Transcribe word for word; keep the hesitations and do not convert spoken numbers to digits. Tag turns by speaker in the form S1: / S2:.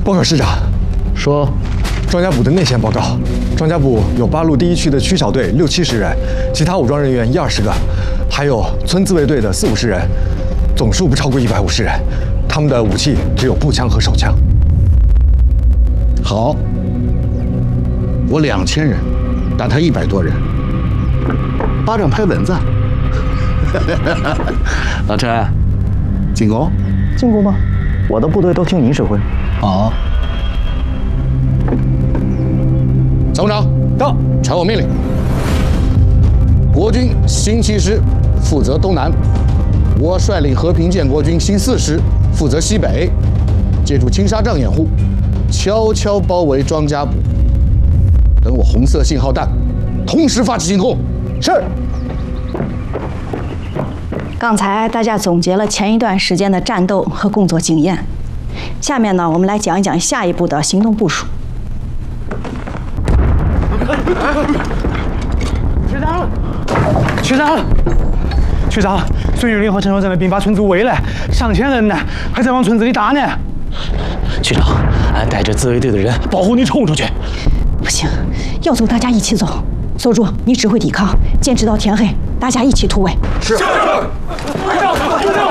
S1: 报告师长，
S2: 说，
S1: 庄家堡的内线报告，庄家堡有八路第一区的区小队六七十人，其他武装人员一二十个，还有村自卫队的四五十人，总数不超过一百五十人。他们的武器只有步枪和手枪。
S2: 好，我两千人，打他一百多人，巴掌拍蚊子。老陈，进攻。
S3: 进攻吧，我的部队都听您指挥。
S2: 好，参谋长到，传我命令。国军新七师负责东南，我率领和平建国军新四师负责西北，借助青纱帐掩护，悄悄包围庄家堡。等我红色信号弹，同时发起进攻。是。
S4: 刚才大家总结了前一段时间的战斗和工作经验，下面呢，我们来讲一讲下一步的行动部署。
S3: 学长，学长，学长，孙玉林和陈守正的兵把村子围了，上千人呢，还在往村子里打呢。学长，俺带着自卫队的人保护你冲出去。
S4: 不行，要走大家一起走。守住，你指挥抵抗，坚持到天黑，大家一起突围。
S1: 是。
S3: 快点，快点！